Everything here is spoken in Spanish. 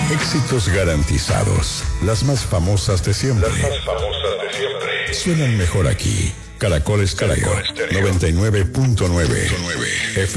Éxitos garantizados. Las más famosas de siempre. Suenan mejor aquí. Caracol Estéreo 99.9